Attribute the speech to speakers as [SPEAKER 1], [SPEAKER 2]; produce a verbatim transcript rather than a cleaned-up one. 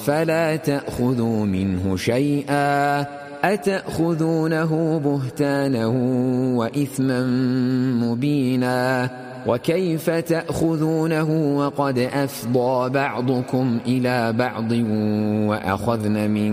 [SPEAKER 1] فلا تأخذوا منه شيئا أتأخذونه بهتانا وإثما مبينا وكيف تأخذونه وقد أفضى بعضكم إلى بعض وأخذن منكم